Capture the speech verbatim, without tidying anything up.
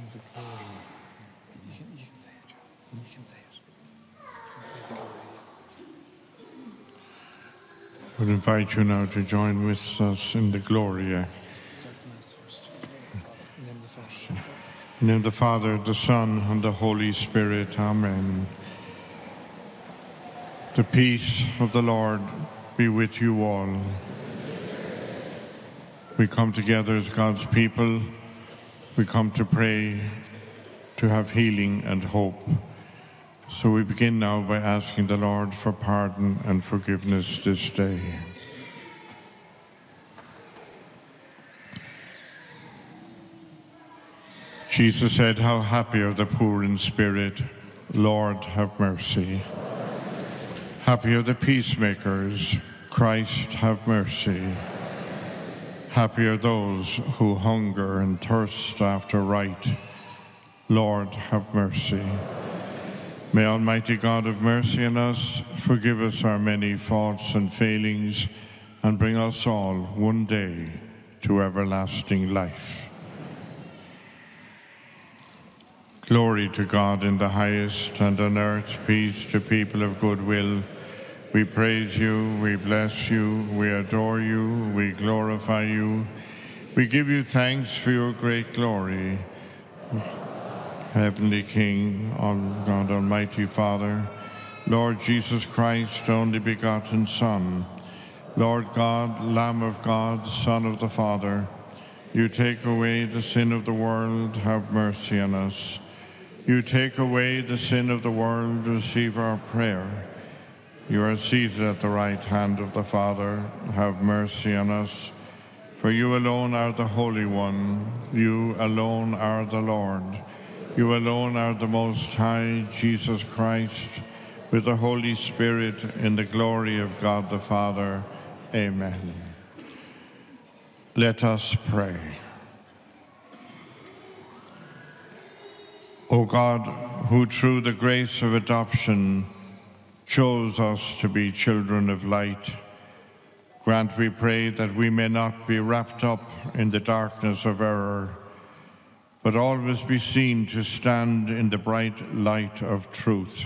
the glory. You can, you can say it, John. You can say it. You can say the glory. I would invite you now to join with us in the Gloria. Start the mass first. In the name of the Father. In the name of the Father, the Son, and the Holy Spirit. Amen. The peace of the Lord be with you all. We come together as God's people. We come to pray, to have healing and hope. So we begin now by asking the Lord for pardon and forgiveness this day. Jesus said, "How happy are the poor in spirit. Lord, have mercy. Happy are the peacemakers. Christ, have mercy. Happy are those who hunger and thirst after right. Lord, have mercy. May Almighty God have mercy on us, forgive us our many faults and failings, and bring us all one day to everlasting life. Glory to God in the highest, and on earth peace to people of good will. We praise you, we bless you, we adore you, we glorify you. We give you thanks for your great glory. Heavenly King, God Almighty Father, Lord Jesus Christ, only begotten Son, Lord God, Lamb of God, Son of the Father, you take away the sin of the world, have mercy on us. You take away the sin of the world, receive our prayer. You are seated at the right hand of the Father, have mercy on us. For you alone are the Holy One, you alone are the Lord. You alone are the Most High, Jesus Christ, with the Holy Spirit, in the glory of God the Father. Amen. Let us pray. O God, who through the grace of adoption chose us to be children of light, grant, we pray, that we may not be wrapped up in the darkness of error, but always be seen to stand in the bright light of truth.